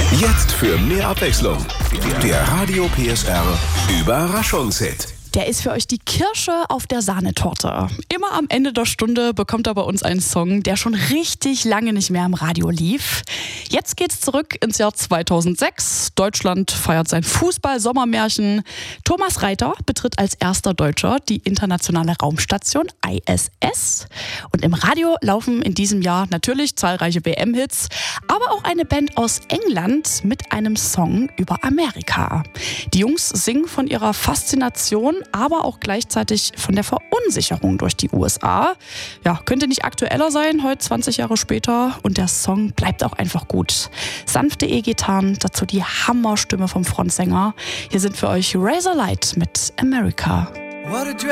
Jetzt für mehr Abwechslung. Der Radio PSR Überraschungshit. Der ist für euch die Kirsche auf der Sahnetorte. Immer am Ende der Stunde bekommt er bei uns einen Song, der schon richtig lange nicht mehr im Radio lief. Jetzt geht's zurück ins Jahr 2006. Deutschland feiert sein Fußball-Sommermärchen. Thomas Reiter betritt als erster Deutscher die internationale Raumstation ISS. Und im Radio laufen in diesem Jahr natürlich zahlreiche WM-Hits, aber auch eine Band aus England mit einem Song über Amerika. Die Jungs singen von ihrer Faszination, aber auch gleichzeitig von der Verunsicherung durch die USA. Ja, könnte nicht aktueller sein, heute 20 Jahre später. Und der Song bleibt auch einfach gut. Sanfte E-Gitarren, dazu die Hammerstimme vom Frontsänger. Hier sind für euch Razorlight mit America.